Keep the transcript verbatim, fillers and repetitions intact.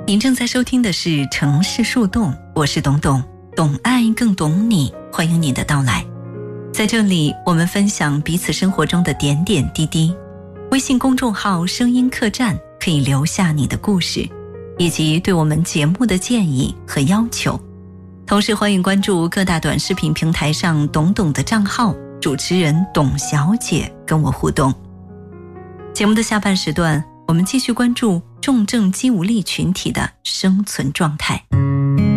您正在收听的是城市树洞，我是董董，懂爱更懂你，欢迎你的到来。在这里我们分享彼此生活中的点点滴滴。微信公众号声音客栈可以留下你的故事，以及对我们节目的建议和要求。同时欢迎关注各大短视频平台上董董的账号，主持人董小姐跟我互动。节目的下半时段，我们继续关注重症肌无力群体的生存状态。